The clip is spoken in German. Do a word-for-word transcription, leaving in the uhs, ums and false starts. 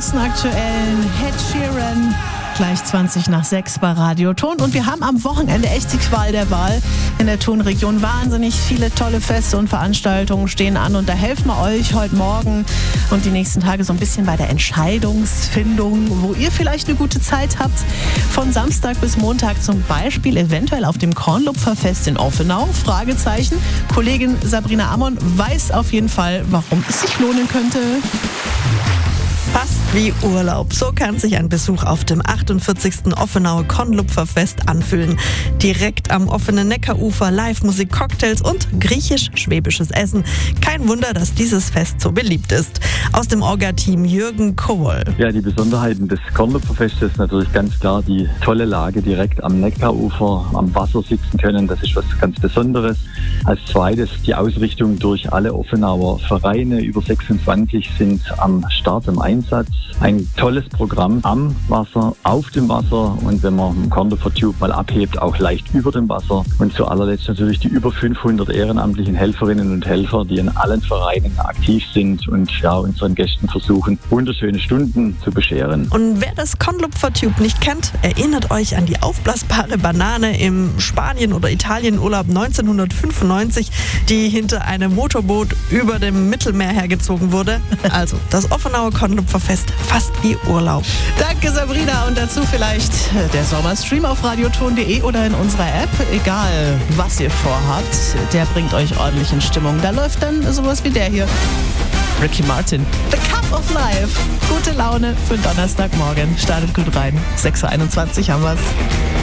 neuesten aktuellen Ed Sheeran. Gleich zwanzig nach sechs bei Radio Ton. Und wir haben am Wochenende echt die Qual der Wahl in der Tonregion. Wahnsinnig viele tolle Feste und Veranstaltungen stehen an. Und da helfen wir euch heute Morgen und die nächsten Tage so ein bisschen bei der Entscheidungsfindung, wo ihr vielleicht eine gute Zeit habt. Von Samstag bis Montag zum Beispiel eventuell auf dem Kornlupferfest in Offenau. Fragezeichen. Kollegin Sabrina Amon weiß auf jeden Fall, warum es sich lohnen könnte. Fast wie Urlaub. So kann sich ein Besuch auf dem achtundvierzigsten Offenauer Kornlupferfest anfühlen. Direkt am offenen Neckarufer, Live-Musik, Cocktails und griechisch-schwäbisches Essen. Kein Wunder, dass dieses Fest so beliebt ist. Aus dem Orga-Team Jürgen Kohl. Ja, die Besonderheiten des Kornlupferfestes ist natürlich ganz klar die tolle Lage direkt am Neckarufer, am Wasser sitzen können. Das ist was ganz Besonderes. Als zweites die Ausrichtung durch alle Offenauer Vereine. Über sechsundzwanzig sind am Start im Einsatz. Ein tolles Programm am Wasser, auf dem Wasser und wenn man im Kornlupfer Tube mal abhebt, auch leicht über dem Wasser. Und zu allerletzt natürlich die über fünfhundert ehrenamtlichen Helferinnen und Helfer, die in allen Vereinen aktiv sind und ja, unseren Gästen versuchen, wunderschöne Stunden zu bescheren. Und wer das Kornlupfer Tube nicht kennt, erinnert euch an die aufblasbare Banane im Spanien- oder Italienurlaub neunzehnhundertfünfundneunzig, die hinter einem Motorboot über dem Mittelmeer hergezogen wurde. Also das Offenauer Kornlupferfest, fast wie Urlaub. Danke Sabrina und dazu vielleicht der Sommerstream auf radioton punkt de oder in unserer App. Egal was ihr vorhabt, der bringt euch ordentlich in Stimmung. Da läuft dann sowas wie der hier. Ricky Martin, The Cup of Life. Gute Laune für Donnerstagmorgen. Startet gut rein. sechs Uhr einundzwanzig haben wir's.